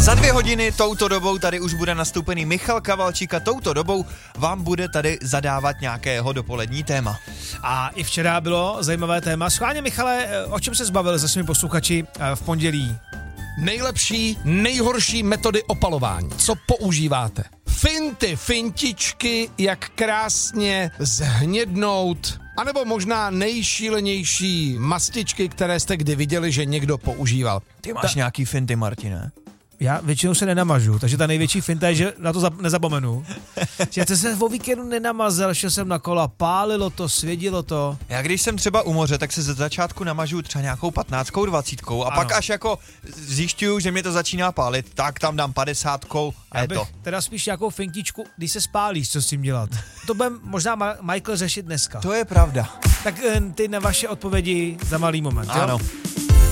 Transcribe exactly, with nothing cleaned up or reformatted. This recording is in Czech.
Za dvě hodiny touto dobou tady už bude nastoupený Michal Kavalčík a touto dobou vám bude tady zadávat nějakého dopolední téma. A i včera bylo zajímavé téma. Schválně, Michale, o čem se zbavil se svými posluchači v pondělí? Nejlepší, nejhorší metody opalování. Co používáte? Finty, fintičky, jak krásně zhnědnout. A nebo možná nejšílenější mastičky, které jste kdy viděli, že někdo používal. Ty máš Ta... nějaký finty, Martine? Já většinou se nenamažu, takže ta největší finta je, že na to za- nezapomenu. Já jsem se o víkendu nenamazal, šel jsem na kola, pálilo to, svědilo to. Já když jsem třeba u moře, tak se ze začátku namažu třeba nějakou patnáctkou, dvacítkou a ano. Pak až jako zjišťuju, že mě to začíná pálit, tak tam dám padesátkou a Já je bych to. teda spíš nějakou fintičku, když se spálíš, co s tím dělat. To bude možná Ma- Michael řešit dneska. To je pravda. Tak ty na vaše odpovědi za malý moment, jo? Ano.